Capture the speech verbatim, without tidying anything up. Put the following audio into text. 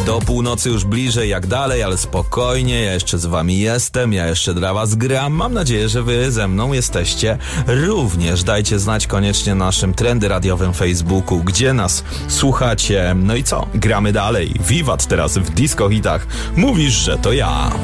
Do północy już bliżej jak dalej, ale spokojnie, ja jeszcze z wami jestem, ja jeszcze dla was gram. Mam nadzieję, że wy ze mną jesteście również. Dajcie znać koniecznie na naszym Trendy Radiowym Facebooku, gdzie nas słuchacie. No i co? Gramy dalej. Wiwat teraz w Disco Hitach. Mówisz, że to ja.